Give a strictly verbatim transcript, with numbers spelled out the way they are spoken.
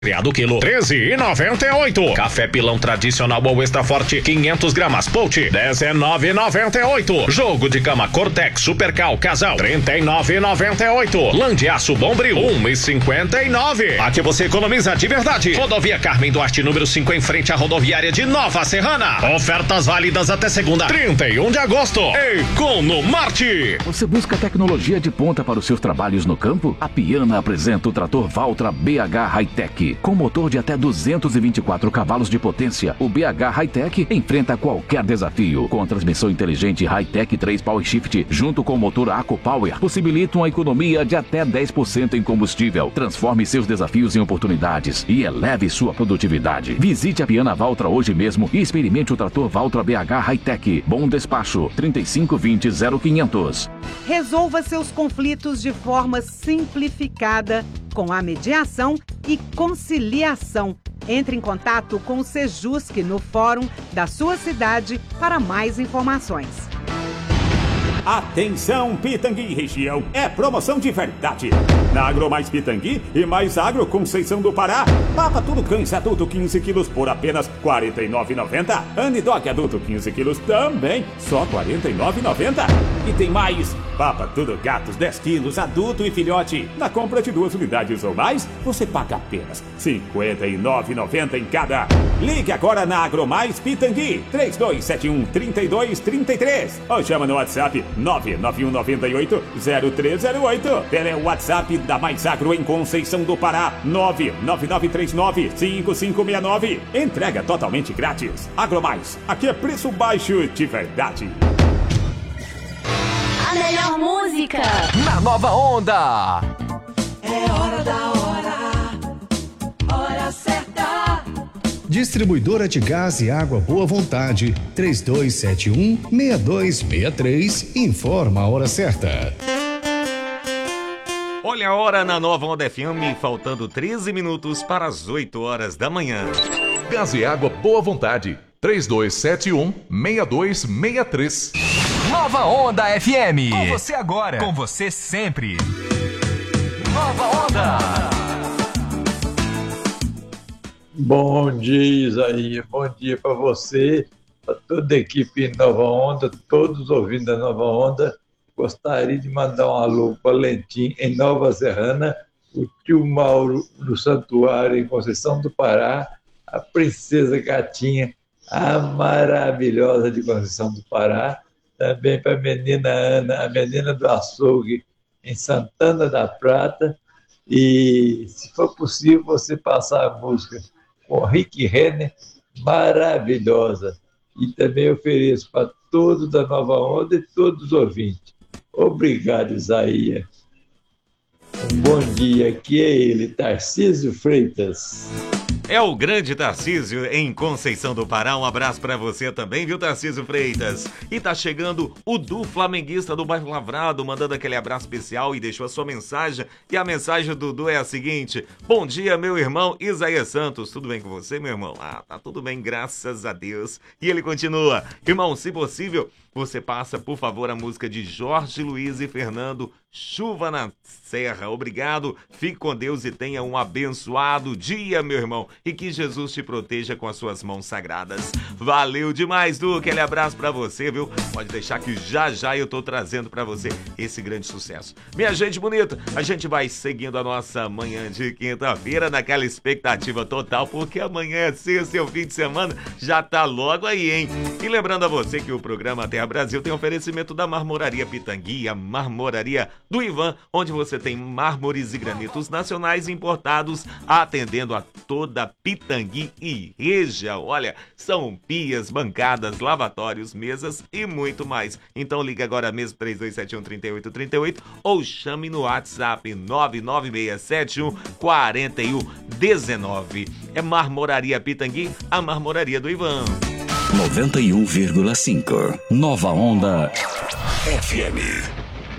Criado quilo treze e noventa e oito. Café pilão tradicional ou extra forte quinhentos gramas Pote dezenove e noventa e oito. Jogo de cama Cortex Supercal Casal trinta e nove e noventa e oito. Lã de aço Bombril um e cinquenta e nove. Aqui você economiza de verdade. Rodovia Carmen Duarte número cinco em frente à rodoviária de Nova Serrana. Ofertas válidas até segunda trinta e um de agosto. Economarte. Você busca tecnologia de ponta para os seus trabalhos no campo? A Piana apresenta o trator Valtra B H Hightech. Com motor de até duzentos e vinte e quatro cavalos de potência, o B H Hightech enfrenta qualquer desafio. Com a transmissão inteligente Hightech três Power Shift, junto com o motor AcoPower, possibilita uma economia de até dez por cento em combustível. Transforme seus desafios em oportunidades e eleve sua produtividade. Visite a Piana Valtra hoje mesmo e experimente o trator Valtra B H Hightech. Bom despacho, trinta e cinco vinte zero quinhentos. Resolva seus conflitos de forma simplificada, com a mediação e conciliação. Entre em contato com o Sejusc no fórum da sua cidade para mais informações. Atenção Pitangui região, é promoção de verdade. Na Agro Mais Pitangui e Mais Agro Conceição do Pará, papa tudo cães adulto quinze quilos por apenas quarenta e nove reais e noventa centavos. Anidog adulto quinze quilos também, só quarenta e nove reais e noventa centavos. E tem mais, papa tudo gatos dez quilos adulto e filhote. Na compra de duas unidades ou mais, você paga apenas cinquenta e nove reais e noventa centavos em cada. Ligue agora na Agro Mais Pitangui, três dois sete um, três dois três três ou chama no WhatsApp nove nove um nove oito zero três zero oito. Tele WhatsApp da Mais Agro em Conceição do Pará, nove nove nove três nove cinco cinco seis nove. Entrega totalmente grátis. Agromais, aqui é preço baixo de verdade. A melhor música na Nova Onda. É hora da hora, hora certa. Distribuidora de gás e água Boa Vontade, três dois sete um, seis dois seis três, informa a hora certa. Olha a hora na Nova Onda F M, faltando treze minutos para as oito horas da manhã. Gás e água Boa Vontade, três dois sete um, seis dois seis três. Nova Onda F M. Com você agora, com você sempre. Nova Onda. Bom dia, Isaías. Bom dia para você, para toda a equipe Nova Onda, todos ouvindo a Nova Onda. Gostaria de mandar um alô para Valentim, em Nova Serrana, o tio Mauro do Santuário, em Conceição do Pará, a Princesa Gatinha, a maravilhosa de Conceição do Pará, também para a menina Ana, a menina do açougue, em Santana da Prata, e, se for possível, você passar a música com Rick Renner, maravilhosa. E também ofereço para todos da Nova Onda e todos os ouvintes. Obrigado, Isaías. Um bom dia, aqui é ele, Tarcísio Freitas. É o grande Tarcísio em Conceição do Pará. Um abraço pra você também, viu, Tarcísio Freitas? E tá chegando o Du Flamenguista do Bairro Lavrado, mandando aquele abraço especial e deixou a sua mensagem. E a mensagem do Du é a seguinte: bom dia, meu irmão Isaías Santos. Tudo bem com você, meu irmão? Ah, tá tudo bem, graças a Deus. E ele continua: irmão, se possível, você passa, por favor, a música de Jorge Luiz e Fernando, Chuva na Serra. Obrigado, fique com Deus e tenha um abençoado dia, meu irmão. E que Jesus te proteja com as suas mãos sagradas. Valeu demais, Du. Aquele abraço pra você, viu? Pode deixar que já já eu tô trazendo pra você esse grande sucesso. Minha gente bonita, a gente vai seguindo a nossa manhã de quinta-feira naquela expectativa total, porque amanhã é sexta e o fim de semana já tá logo aí, hein? E lembrando a você que o programa Terra Brasil tem oferecimento da Marmoraria Pitangui, a Marmoraria do Ivan, onde você tem mármores e granitos nacionais importados, atendendo a toda Pitangui e região. Olha, são pias, bancadas, lavatórios, mesas e muito mais. Então liga agora mesmo, três dois sete um, três oito três oito, ou chame no WhatsApp nove nove seis sete um, quatro um um nove. É Marmoraria Pitangui, a Marmoraria do Ivan. noventa e um vírgula cinco Nova Onda F M.